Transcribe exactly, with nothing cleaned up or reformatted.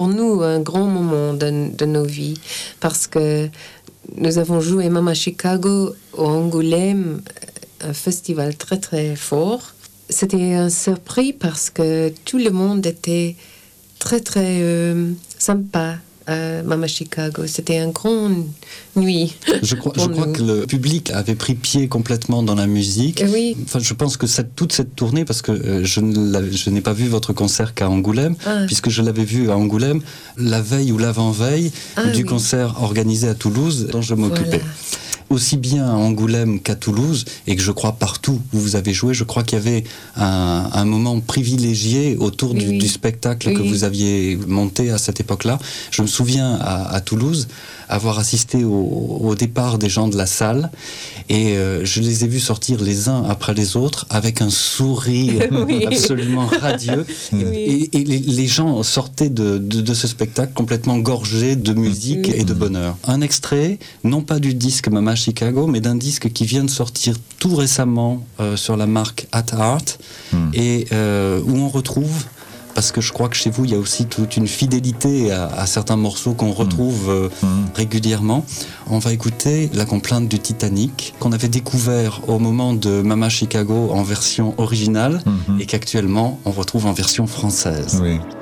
Pour nous, un grand moment de, de nos vies, parce que nous avons joué même à Chicago, au Angoulême, un festival très très fort. C'était un surprise parce que tout le monde était très très euh, sympa. Euh, Mama Chicago, c'était une grande nuit. Je crois, je crois que le public avait pris pied complètement dans la musique. Oui. Enfin, je pense que cette, toute cette tournée, parce que euh, je, ne je n'ai pas vu votre concert qu'à Angoulême, ah. puisque je l'avais vu à Angoulême la veille ou l'avant-veille ah, du oui. concert organisé à Toulouse dont je m'occupais. Voilà. Aussi bien à Angoulême qu'à Toulouse, et que je crois partout où vous avez joué, je crois qu'il y avait un, un moment privilégié autour oui, du, oui. du spectacle oui. que vous aviez monté à cette époque-là. Je me souviens à, à Toulouse avoir assisté au, au départ des gens de la salle, et euh, je les ai vus sortir les uns après les autres avec un sourire oui. absolument radieux, oui. et, et les, les gens sortaient de, de, de ce spectacle complètement gorgés de musique oui. et de bonheur. Un extrait, non pas du disque Mama Chicago, mais d'un disque qui vient de sortir tout récemment euh, sur la marque At Art, mm. et euh, où on retrouve, parce que je crois que chez vous il y a aussi toute une fidélité à, à certains morceaux qu'on retrouve euh, mm. régulièrement. On va écouter La complainte du Titanic, qu'on avait découvert au moment de Mama Chicago en version originale, mm-hmm. et qu'actuellement on retrouve en version française. Oui.